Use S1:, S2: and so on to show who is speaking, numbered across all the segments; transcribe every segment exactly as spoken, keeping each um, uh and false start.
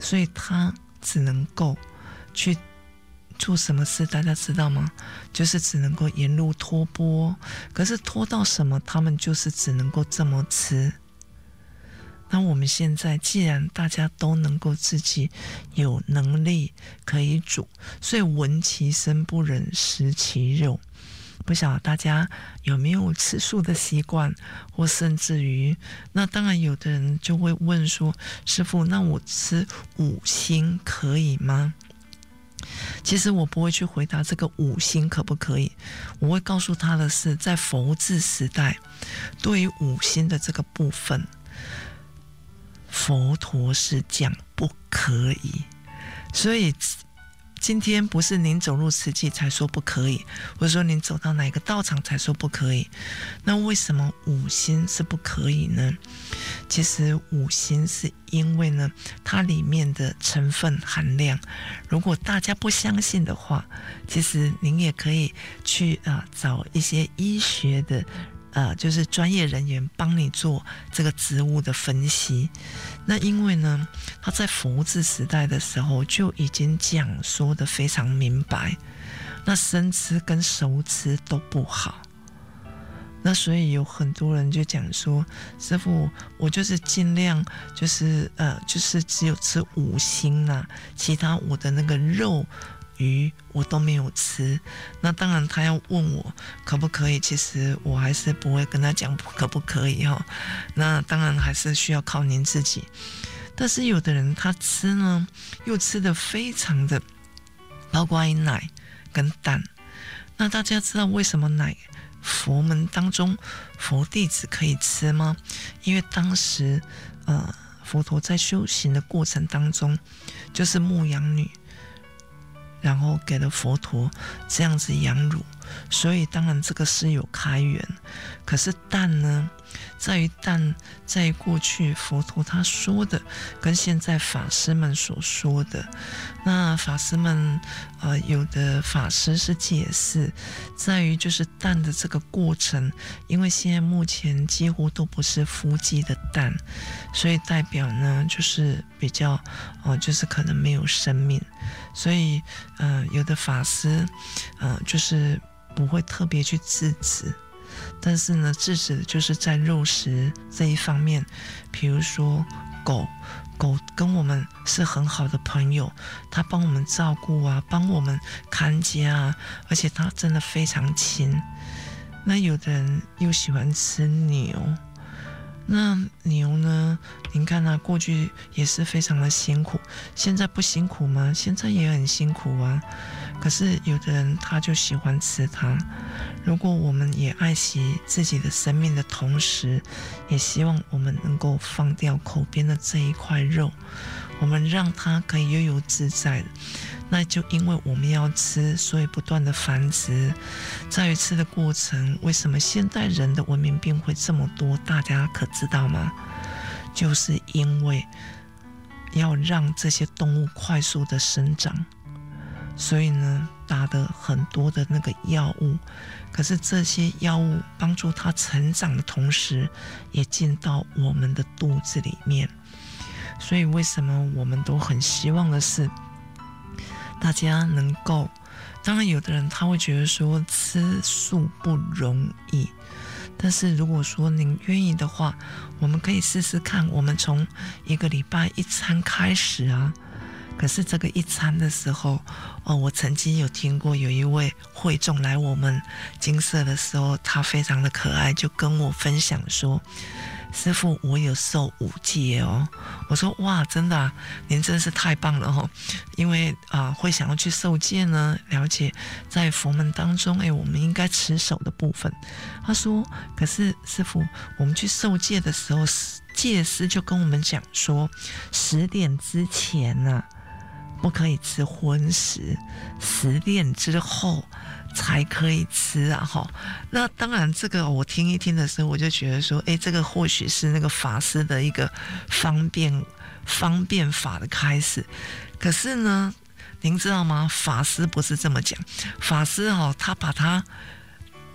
S1: 所以他只能够去做什么事，大家知道吗？就是只能够沿路托钵，可是托到什么，他们就是只能够这么吃。那我们现在既然大家都能够自己有能力可以煮，所以闻其声不忍食其肉。不晓得大家有没有吃素的习惯，或甚至于，那当然有的人就会问说，师父，那我吃五辛可以吗？其实我不会去回答这个五辛可不可以，我会告诉他的是，在佛治时代，对于五辛的这个部分，佛陀是讲不可以。所以今天不是您走入慈济才说不可以，或者说您走到哪个道场才说不可以。那为什么五辛是不可以呢？其实五辛是因为呢，它里面的成分含量，如果大家不相信的话，其实您也可以去啊、呃、找一些医学的呃，就是专业人员帮你做这个植物的分析。那因为呢，他在佛治时代的时候就已经讲说的非常明白，那生吃跟熟吃都不好。那所以有很多人就讲说，师父，我就是尽量就是呃，就是只有吃五辛啦、啊，其他我的那个肉鱼我都没有吃。那当然他要问我可不可以，其实我还是不会跟他讲可不可以哈。那当然还是需要靠您自己。但是有的人他吃呢，又吃得非常的，包括奶跟蛋。那大家知道为什么奶佛门当中佛弟子可以吃吗？因为当时呃佛陀在修行的过程当中，就是牧羊女然后给了佛陀这样子养乳，所以当然这个是有开源。可是蛋呢，在于蛋在于过去佛陀他说的跟现在法师们所说的，那法师们呃有的法师是解释在于就是蛋的这个过程，因为现在目前几乎都不是孵鸡的蛋，所以代表呢就是比较呃就是可能没有生命，所以呃有的法师呃就是不会特别去制止。但是呢，制止的就是在肉食这一方面，比如说狗，狗跟我们是很好的朋友，它帮我们照顾啊，帮我们看家啊，而且它真的非常亲。那有的人又喜欢吃牛，那牛呢，您看啊，过去也是非常的辛苦，现在不辛苦吗？现在也很辛苦啊。可是有的人他就喜欢吃它。如果我们也爱惜自己的生命的同时，也希望我们能够放掉口边的这一块肉，我们让它可以悠游自在的。那就因为我们要吃，所以不断的繁殖。在于吃的过程，为什么现代人的文明病会这么多？大家可知道吗？就是因为要让这些动物快速的生长，所以呢打的很多的那个药物，可是这些药物帮助它成长的同时，也进到我们的肚子里面。所以为什么我们都很希望的是大家能够，当然有的人他会觉得说吃素不容易，但是如果说您愿意的话，我们可以试试看，我们从一个礼拜一餐开始啊。可是这个一餐的时候，哦，我曾经有听过有一位会众来我们精舍的时候，他非常的可爱，就跟我分享说，师父，我有受五戒哦。我说哇，真的啊，您真是太棒了哦。因为啊、呃，会想要去受戒呢，了解在佛门当中，哎，我们应该持守的部分。他说，可是师父，我们去受戒的时候，戒师就跟我们讲说，十点之前呢、啊，不可以吃荤食，十点之后才可以吃啊！哈，那当然，这个我听一听的时候，我就觉得说，哎，这个或许是那个法师的一个方便方便法的开始。可是呢，您知道吗？法师不是这么讲，法师哦，他把它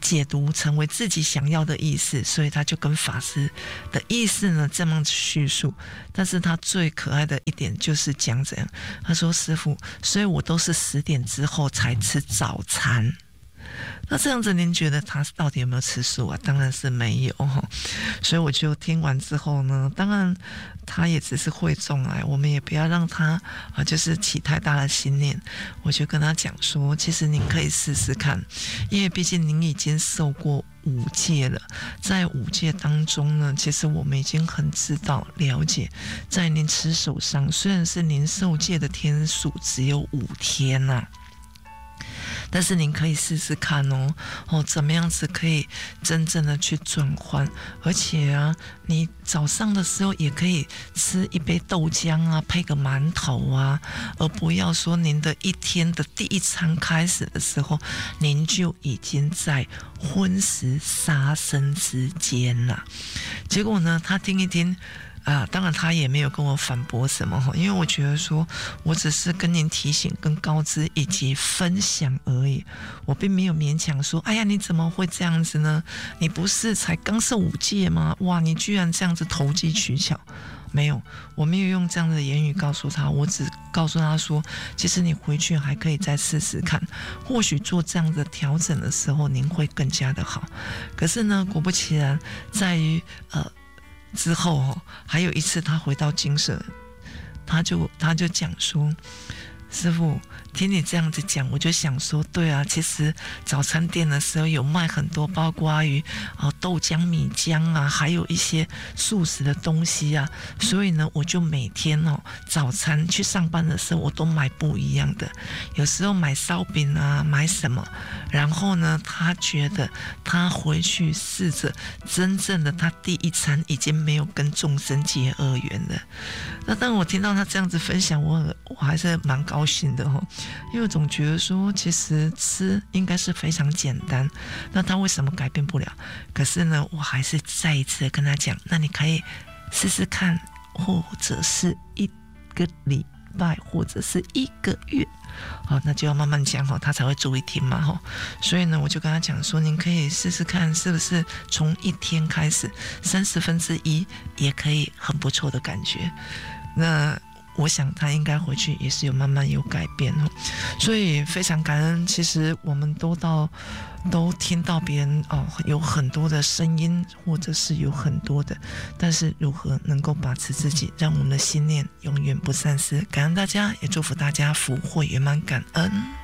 S1: 解读成为自己想要的意思，所以他就跟法师的意思呢这么叙述。但是他最可爱的一点就是讲怎样，他说师父，所以我都是十点之后才吃早餐。那这样子您觉得他到底有没有吃素啊？当然是没有。所以我就听完之后呢，当然他也只是会众来，我们也不要让他啊就是起太大的心念。我就跟他讲说，其实您可以试试看，因为毕竟您已经受过五戒了，在五戒当中呢，其实我们已经很知道了解，在您吃手上，虽然是您受戒的天数只有五天啊，但是您可以试试看哦，哦，怎么样子可以真正的去转换，而且啊，你早上的时候也可以吃一杯豆浆啊，配个馒头啊，而不要说您的一天的第一餐开始的时候，您就已经在荤食杀生之间了。结果呢，他听一听。啊，当然他也没有跟我反驳什么，因为我觉得说我只是跟您提醒跟告知以及分享而已，我并没有勉强说，哎呀你怎么会这样子呢？你不是才刚受五戒吗？哇，你居然这样子投机取巧。没有，我没有用这样的言语告诉他，我只告诉他说，其实你回去还可以再试试看，或许做这样的调整的时候您会更加的好。可是呢，果不其然，在于呃之后哦，还有一次他回到精舍，他就他就讲说，师父，听你这样子讲，我就想说，对啊，其实早餐店的时候有卖很多，包括于哦豆浆、米浆啊，还有一些素食的东西啊，所以呢，我就每天哦早餐去上班的时候，我都买不一样的，有时候买烧饼啊，买什么，然后呢，他觉得他回去试着真正的他第一餐已经没有跟众生结恶缘了。那当我听到他这样子分享，我我还是蛮高兴的哦。因为我总觉得说，其实吃应该是非常简单，那他为什么改变不了？可是呢，我还是再一次跟他讲，那你可以试试看，或者是一个礼拜，或者是一个月，好，那就要慢慢讲，他才会注意听嘛。所以呢，我就跟他讲说，您可以试试看，是不是从一天开始，三十分之一也可以很不错的感觉。那我想他应该回去也是有慢慢有改变，所以非常感恩。其实我们都到都听到别人哦有很多的声音，或者是有很多的，但是如何能够把持自己，让我们的心念永远不散失？感恩大家，也祝福大家福慧圆满，感恩。